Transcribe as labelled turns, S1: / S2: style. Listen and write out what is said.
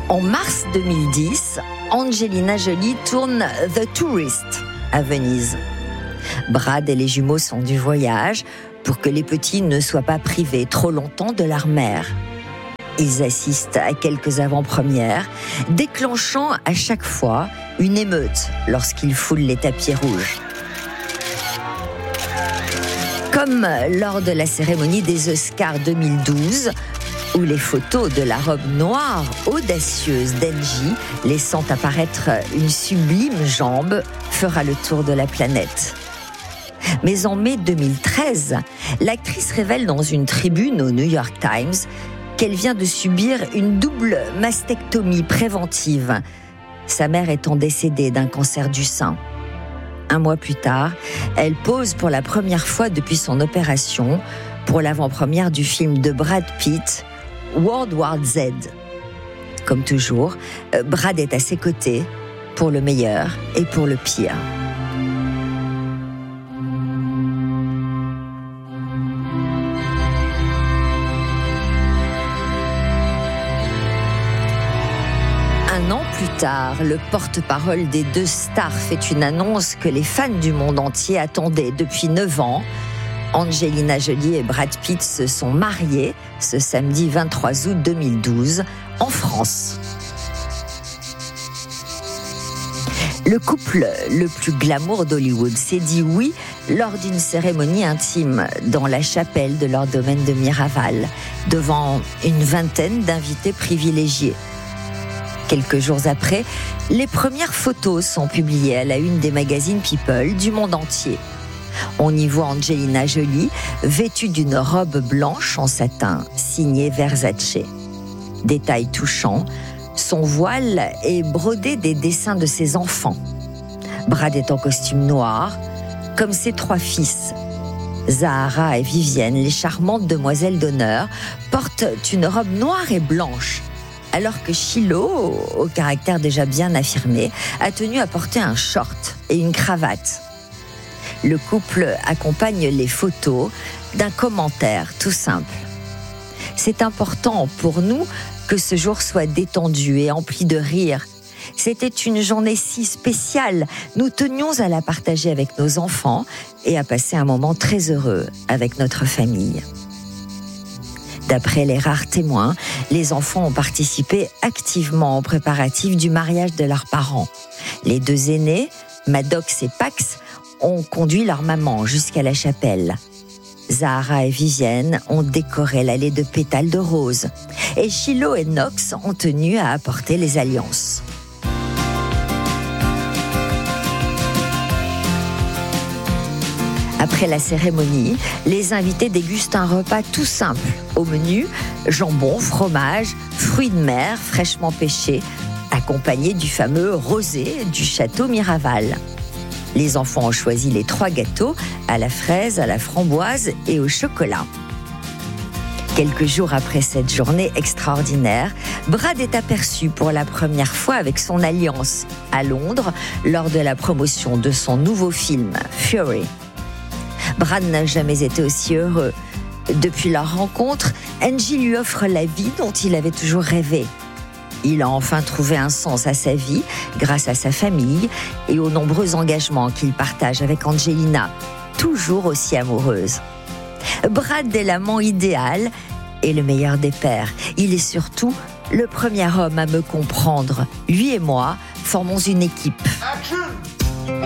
S1: En mars 2010, Angelina Jolie tourne The Tourist à Venise. Brad et les jumeaux sont du voyage pour que les petits ne soient pas privés trop longtemps de leur mère. Ils assistent à quelques avant-premières, déclenchant à chaque fois une émeute lorsqu'ils foulent les tapis rouges. Comme lors de la cérémonie des Oscars 2012, où les photos de la robe noire audacieuse d'Angie, laissant apparaître une sublime jambe, fera le tour de la planète. Mais en mai 2013, l'actrice révèle dans une tribune au New York Times qu'elle vient de subir une double mastectomie préventive, sa mère étant décédée d'un cancer du sein. Un mois plus tard, elle pose pour la première fois depuis son opération pour l'avant-première du film de Brad Pitt, World War Z. Comme toujours, Brad est à ses côtés, pour le meilleur et pour le pire. Un an plus tard, le porte-parole des deux stars fait une annonce que les fans du monde entier attendaient depuis 9 ans. Angelina Jolie et Brad Pitt se sont mariés ce samedi 23 août 2012 en France. Le couple le plus glamour d'Hollywood s'est dit oui lors d'une cérémonie intime dans la chapelle de leur domaine de Miraval, devant une vingtaine d'invités privilégiés. Quelques jours après, les premières photos sont publiées à la une des magazines People du monde entier. On y voit Angelina Jolie vêtue d'une robe blanche en satin signée Versace. Détail touchant, son voile est brodé des dessins de ses enfants. Brad est en costume noir, comme ses 3 fils. Zahara et Vivienne, les charmantes demoiselles d'honneur, portent une robe noire et blanche, alors que Shiloh, au caractère déjà bien affirmé, a tenu à porter un short et une cravate. Le couple accompagne les photos d'un commentaire tout simple. C'est important pour nous que ce jour soit détendu et empli de rire. C'était une journée si spéciale. Nous tenions à la partager avec nos enfants et à passer un moment très heureux avec notre famille. D'après les rares témoins, les enfants ont participé activement aux préparatifs du mariage de leurs parents. Les 2 aînés, Maddox et Pax, ont conduit leur maman jusqu'à la chapelle. Zahara et Vivienne ont décoré l'allée de pétales de rose. Et Shiloh et Knox ont tenu à apporter les alliances. Après la cérémonie, les invités dégustent un repas tout simple. Au menu, jambon, fromage, fruits de mer fraîchement pêchés, accompagnés du fameux rosé du château Miraval. Les enfants ont choisi les 3 gâteaux, à la fraise, à la framboise et au chocolat. Quelques jours après cette journée extraordinaire, Brad est aperçu pour la première fois avec son alliance à Londres lors de la promotion de son nouveau film Fury. Brad n'a jamais été aussi heureux. Depuis leur rencontre, Angie lui offre la vie dont il avait toujours rêvé. Il a enfin trouvé un sens à sa vie grâce à sa famille et aux nombreux engagements qu'il partage avec Angelina, toujours aussi amoureuse. Brad est l'amant idéal et le meilleur des pères. Il est surtout le premier homme à me comprendre. Lui et moi formons une équipe.
S2: Action!